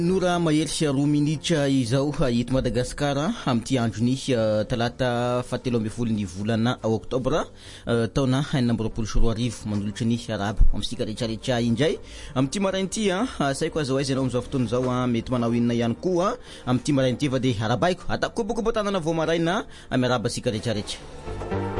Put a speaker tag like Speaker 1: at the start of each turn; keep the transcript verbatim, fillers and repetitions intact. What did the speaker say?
Speaker 1: Nora mahery roa minitra izao hito Madagasikara amin'ity androny talata fahatelo ambin'ny folo ny volana oktobra taona enina amby roapolo sy roa arivo manolotra ny arabo amitsika rehetrarehetra indray amin'ity marain'ity saiko azo aiza ianao amin'izao fotoana izao mety manao inona ihany koa amin'ity marain'ity fa dia arabaiko ataoko kobokobo tanana vao maraina miaraba asika rehetrarehetra.